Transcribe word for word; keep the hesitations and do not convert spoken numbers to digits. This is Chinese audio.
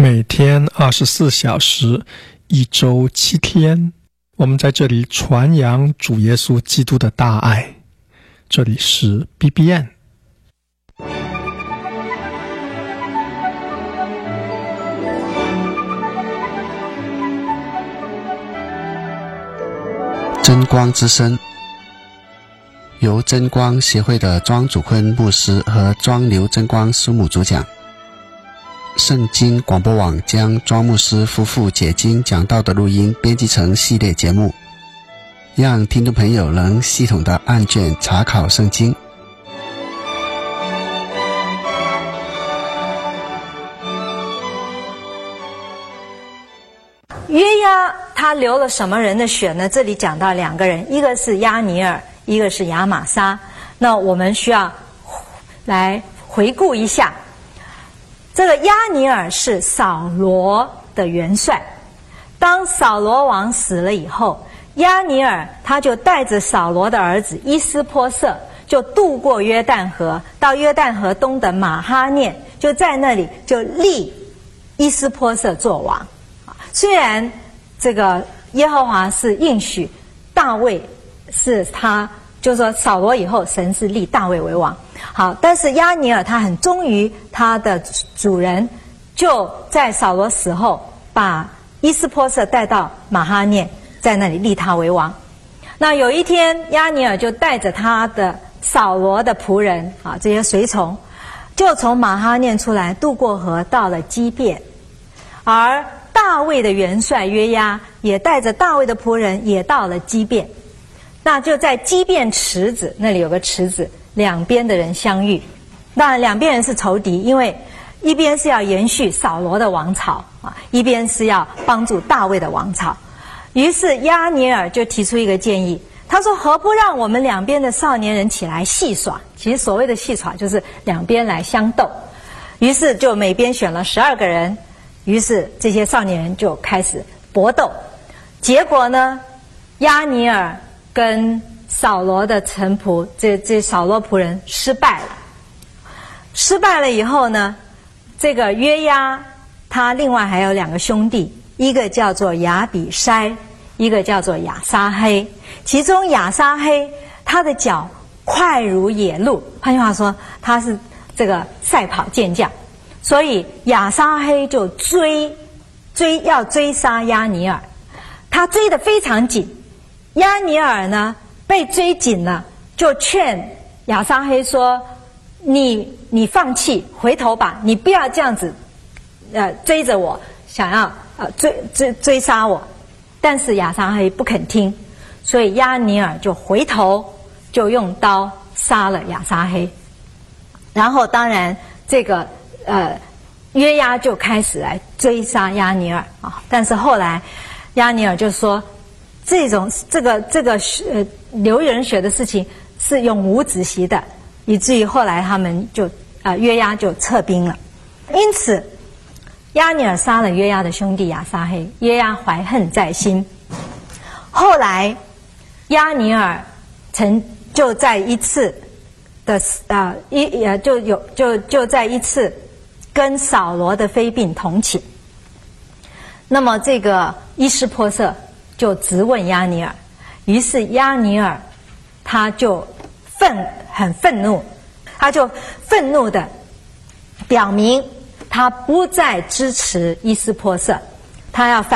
每天二十四小时，一周七天，我们在这里传扬主耶稣基督的大爱。这里是 B B N。 真光之声，由真光协会的庄祖坤牧师和庄刘真光师母主讲。圣经广播网将庄牧师夫妇解经讲道的录音编辑成系列节目，让听众朋友能系统的按卷查考圣经。 约押他流了什么人的血呢？这里讲到两个人，一个是押尼尔，一个是亚玛撒。那我们需要来回顾一下，这个押尼尔是扫罗的元帅。当扫罗王死了以后，押尼尔他就带着扫罗的儿子伊斯波瑟，就渡过约旦河，到约旦河东的马哈念，就在那里就立伊斯波瑟做王。虽然这个耶和华是应许大卫是他，就是说扫罗以后神是立大卫为王，好，但是押尼尔他很忠于他的主人，就在扫罗死后把伊斯波瑟带到马哈念，在那里立他为王。那有一天押尼尔就带着他的扫罗的仆人啊，这些随从，就从马哈念出来，渡过河到了基遍，而大卫的元帅约押也带着大卫的仆人也到了基遍。那就在基遍池子那里有个池子，两边的人相遇。那两边人是仇敌，因为一边是要延续扫罗的王朝啊，一边是要帮助大卫的王朝。于是押尼尔就提出一个建议，他说何不让我们两边的少年人起来戏耍。其实所谓的戏耍就是两边来相斗。于是就每边选了十二个人，于是这些少年人就开始搏斗。结果呢，押尼尔跟扫罗的臣仆，这这扫罗仆人失败了。失败了以后呢，这个约押他另外还有两个兄弟，一个叫做亚比筛，一个叫做亚撒黑。其中亚撒黑他的脚快如野鹿，换句话说他是这个赛跑健将，所以亚撒黑就追追要追杀押尼尔，他追得非常紧。押尼尔呢被追紧了，就劝亚撒黑说：“你你放弃，回头吧，你不要这样子，呃追着我，想要呃追追追杀我。”但是亚撒黑不肯听，所以押尼尔就回头就用刀杀了亚撒黑。然后当然这个呃约押就开始来追杀押尼尔啊，但是后来押尼尔就说，这种这个这个呃流人血的事情是永无止息的，以至于后来他们就啊、呃、约押就撤兵了。因此押尼尔杀了约押的兄弟亚撒黑，约押怀恨在心。后来押尼尔曾就在一次的啊一呃就有就就在一次跟扫罗的妃嫔同寝。那么这个伊施波瑟就质问押尼尔，于是押尼尔他就愤很愤怒，他就愤怒的表明他不再支持伊施波瑟，他要反